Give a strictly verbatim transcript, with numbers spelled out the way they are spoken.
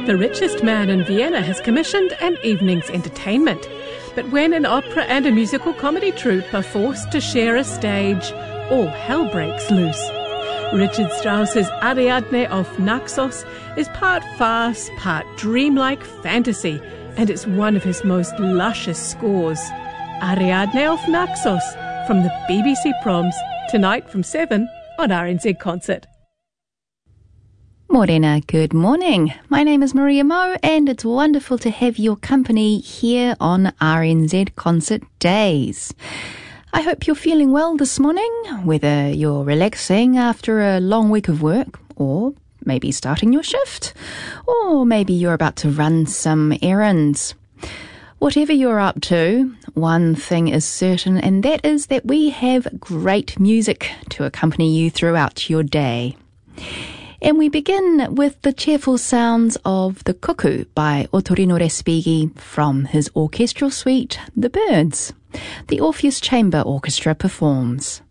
The richest man in Vienna has commissioned an evening's entertainment. But when an opera and a musical comedy troupe are forced to share a stage, all hell breaks loose. Richard Strauss's Ariadne of Naxos is part farce, part dreamlike fantasy, and it's one of his most luscious scores. Ariadne of Naxos from the B B C Proms, tonight from seven on R N Z Concert. Morena, good morning. My name is Maria Moe and it's wonderful to have your company here on R N Z Concert Days. I hope you're feeling well this morning, whether you're relaxing after a long week of work or maybe starting your shift, or maybe you're about to run some errands. Whatever you're up to, one thing is certain, and that is that we have great music to accompany you throughout your day. And we begin with the cheerful sounds of The Cuckoo by Ottorino Respighi from his orchestral suite, The Birds. The Orpheus Chamber Orchestra performs.